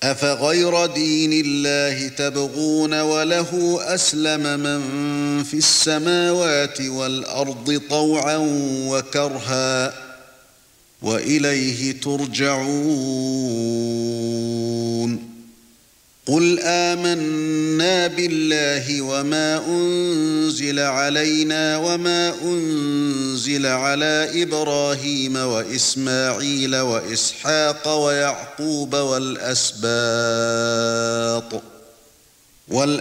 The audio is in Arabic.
أَفَغَيْرَ دِينِ اللَّهِ تَبْغُونَ وَلَهُ أَسْلَمَ مَن فِي السَّمَاوَاتِ وَالْأَرْضِ طَوْعًا وَكَرْهًا وَإِلَيْهِ تُرْجَعُونَ قُلْ آمَنَّا بِاللَّهِ وَمَا أُنْزِلَ عَلَيْنَا وَمَا أُنْزِلَ عَلَى إِبْرَاهِيمَ وَإِسْمَاعِيلَ وَإِسْحَاقَ وَيَعْقُوبَ وَالْأَسْبَاطِ